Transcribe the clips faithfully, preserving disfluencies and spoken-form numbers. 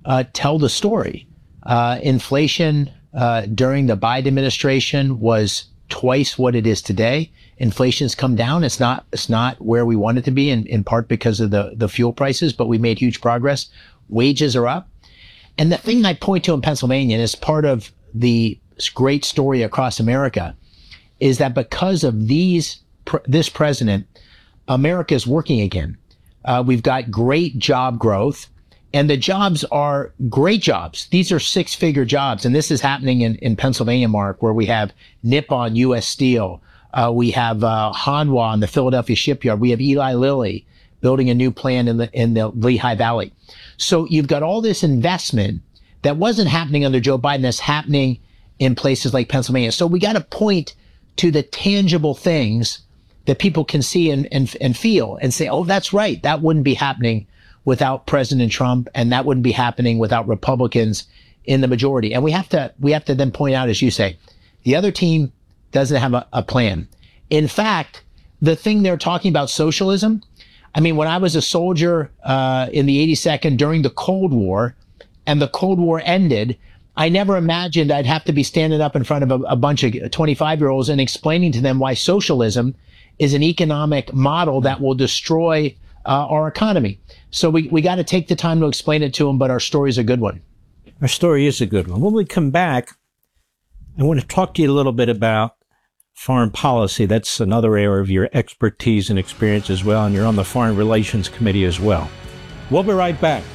uh, tell the story. Uh, inflation uh, during the Biden administration was twice what it is today. Inflation's come down. It's not it's not where we want it to be, in, in part because of the, the fuel prices, but we made huge progress. Wages are up. And the thing I point to in Pennsylvania, and is part of the great story across America, is that because of these this president, America is working again. Uh, we've got great job growth, and the jobs are great jobs. These are six-figure jobs, and this is happening in, in Pennsylvania, Mark, where we have Nippon, U S Steel. Uh, we have uh, Hanwha in the Philadelphia shipyard. We have Eli Lilly building a new plant in the in the Lehigh Valley. So you've got all this investment that wasn't happening under Joe Biden that's happening in places like Pennsylvania. So we got to point to the tangible things that people can see and, and, and feel and say, oh, that's right. That wouldn't be happening without President Trump, and that wouldn't be happening without Republicans in the majority. And we have to, we have to then point out, as you say, the other team doesn't have a, a plan. In fact, the thing they're talking about, socialism, I mean, when I was a soldier uh, in the eighty-second during the Cold War, and the Cold War ended, I never imagined I'd have to be standing up in front of a, a bunch of twenty-five-year-olds and explaining to them why socialism is an economic model that will destroy uh, our economy. So we, we got to take the time to explain it to them, but our story is a good one. Our story is a good one. When we come back, I want to talk to you a little bit about foreign policy. That's another area of your expertise and experience as well, and you're on the Foreign Relations Committee as well. We'll be right back.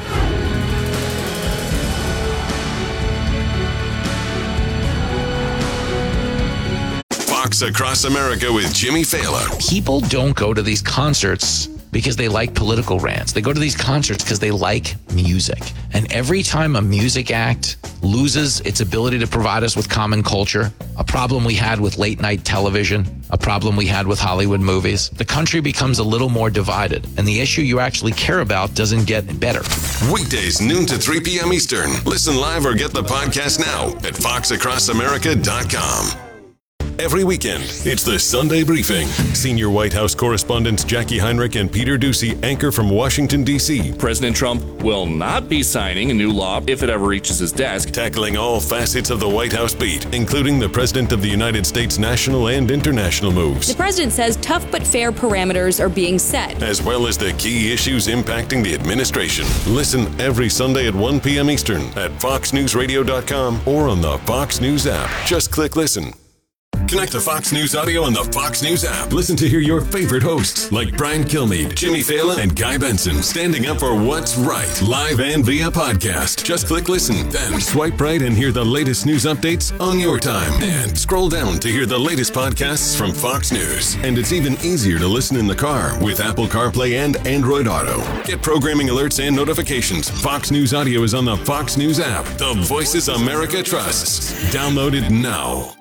Fox Across America with Jimmy Fallon. People don't go to these concerts because they like political rants. They go to these concerts because they like music. And every time a music act loses its ability to provide us with common culture, a problem we had with late night television, a problem we had with Hollywood movies, the country becomes a little more divided, and the issue you actually care about doesn't get better. Weekdays, noon to three p.m. Eastern. Listen live or get the podcast now at fox across america dot com. Every weekend, it's the Sunday Briefing. Senior White House correspondents Jackie Heinrich and Peter Doocy anchor from Washington, D C President Trump will not be signing a new law if it ever reaches his desk. Tackling all facets of the White House beat, including the President of the United States' national and international moves. The president says tough but fair parameters are being set, as well as the key issues impacting the administration. Listen every Sunday at one p.m. Eastern at fox news radio dot com or on the Fox News app. Just click listen. Connect to Fox News Audio on the Fox News app. Listen to hear your favorite hosts like Brian Kilmeade, Jimmy Fallon, and Guy Benson standing up for what's right, live and via podcast. Just click listen, then swipe right and hear the latest news updates on your time. And scroll down to hear the latest podcasts from Fox News. And it's even easier to listen in the car with Apple CarPlay and Android Auto. Get programming alerts and notifications. Fox News Audio is on the Fox News app. The voices America trusts. Download it now.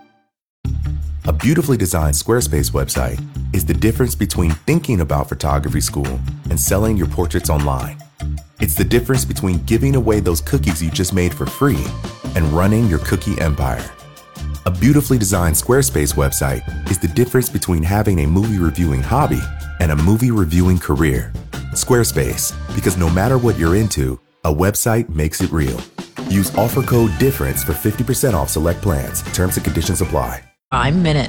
A beautifully designed Squarespace website is the difference between thinking about photography school and selling your portraits online. It's the difference between giving away those cookies you just made for free and running your cookie empire. A beautifully designed Squarespace website is the difference between having a movie reviewing hobby and a movie reviewing career. Squarespace, because no matter what you're into, a website makes it real. Use offer code DIFFERENCE for fifty percent off select plans. Terms and conditions apply. Five minute.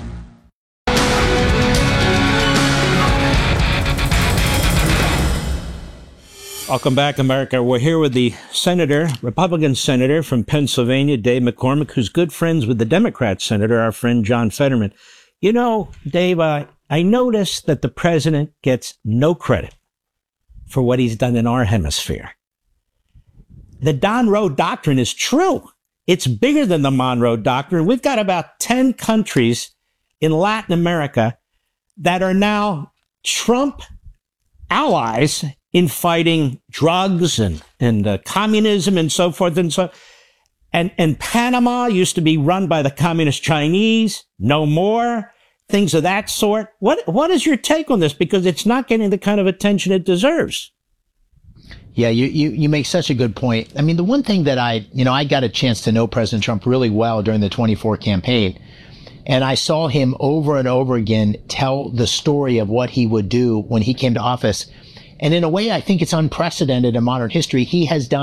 Welcome back, America. We're here with the senator, Republican senator from Pennsylvania, Dave McCormick, who's good friends with the Democrat senator, our friend John Fetterman. You know, Dave, uh, I noticed that the president gets no credit for what he's done in our hemisphere. The Monroe Doctrine is true. It's bigger than the Monroe Doctrine. We've got about ten countries in Latin America that are now Trump allies in fighting drugs and, and uh, communism and so forth and so. And, and Panama used to be run by the communist Chinese. No more. Things of that sort. What, what is your take on this? Because it's not getting the kind of attention it deserves. Yeah, you, you, you make such a good point. I mean, the one thing that I, you know, I got a chance to know President Trump really well during the twenty-four campaign. And I saw him over and over again tell the story of what he would do when he came to office. And in a way, I think it's unprecedented in modern history. He has done